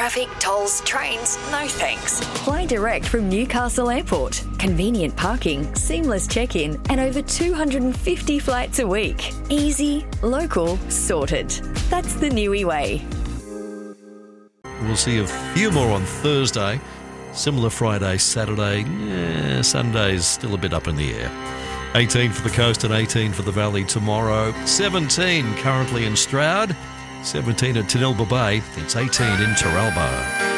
traffic, tolls, trains, no thanks. Fly direct from Newcastle Airport. Convenient parking, seamless check-in, and over 250 flights a week. Easy, local, sorted. That's the Niue way. We'll see a few more on Thursday. Similar Friday, Saturday. Sunday's still a bit up in the air. 18 for the coast and 18 for the valley tomorrow. 17 currently in Stroud. 17 at Tanilba Bay. It's 18 in Terralba.